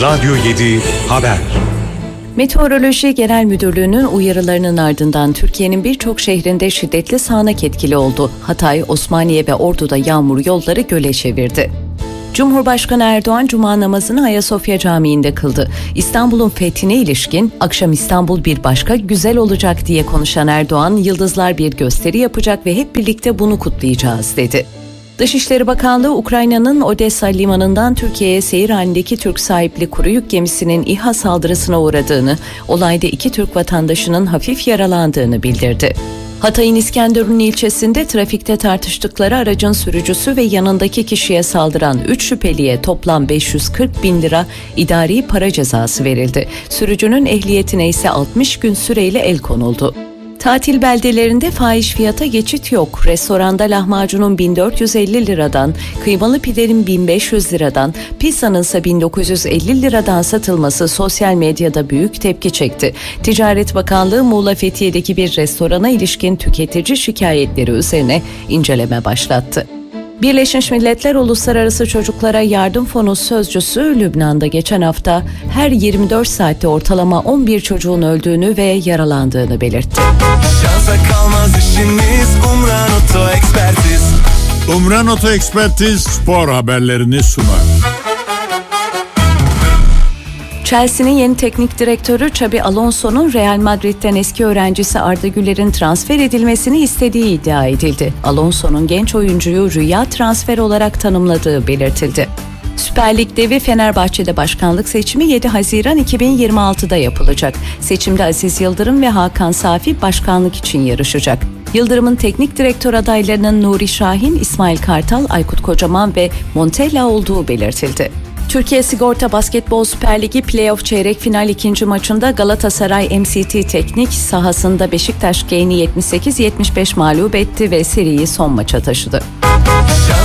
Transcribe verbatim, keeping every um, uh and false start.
Radyo yedi Haber. Meteoroloji Genel Müdürlüğü'nün uyarılarının ardından Türkiye'nin birçok şehrinde şiddetli sağanak etkili oldu. Hatay, Osmaniye ve Ordu'da yağmur yolları göle çevirdi. Cumhurbaşkanı Erdoğan Cuma namazını Ayasofya Camii'nde kıldı. İstanbul'un fethine ilişkin akşam İstanbul bir başka güzel olacak diye konuşan Erdoğan, yıldızlar bir gösteri yapacak ve hep birlikte bunu kutlayacağız dedi. Dışişleri Bakanlığı, Ukrayna'nın Odessa limanından Türkiye'ye seyir halindeki Türk sahipli kuru yük gemisinin İHA saldırısına uğradığını, olayda iki Türk vatandaşının hafif yaralandığını bildirdi. Hatay'ın İskenderun ilçesinde trafikte tartıştıkları aracın sürücüsü ve yanındaki kişiye saldıran üç şüpheliye toplam beş yüz kırk bin lira idari para cezası verildi. Sürücünün ehliyetine ise altmış gün süreyle el konuldu. Tatil beldelerinde fahiş fiyata geçit yok. Restoranda lahmacunun bin dört yüz elli liradan, kıymalı pidenin bin beş yüz liradan, pizzanın ise bin dokuz yüz elli liradan satılması sosyal medyada büyük tepki çekti. Ticaret Bakanlığı, Muğla Fethiye'deki bir restorana ilişkin tüketici şikayetleri üzerine inceleme başlattı. Birleşmiş Milletler Uluslararası Çocuklara Yardım Fonu sözcüsü, Lübnan'da geçen hafta her yirmi dört saatte ortalama on bir çocuğun öldüğünü ve yaralandığını belirtti. Şansa kalmaz işimiz, Umran Oto Ekspertiz. Umran Oto Ekspertiz spor haberlerini sunar. Chelsea'nin yeni teknik direktörü Xabi Alonso'nun Real Madrid'den eski öğrencisi Arda Güler'in transfer edilmesini istediği iddia edildi. Alonso'nun genç oyuncuyu rüya transfer olarak tanımladığı belirtildi. Süper Lig devi Fenerbahçe'de başkanlık seçimi yedi Haziran iki bin yirmi altıda yapılacak. Seçimde Aziz Yıldırım ve Hakan Safi başkanlık için yarışacak. Yıldırım'ın teknik direktör adaylarının Nuri Şahin, İsmail Kartal, Aykut Kocaman ve Montella olduğu belirtildi. Türkiye Sigorta Basketbol Süper Ligi Playoff çeyrek final ikinci maçında Galatasaray M C T Teknik sahasında Beşiktaş Genç'i yetmiş sekiz yetmiş beş mağlup etti ve seriyi son maça taşıdı.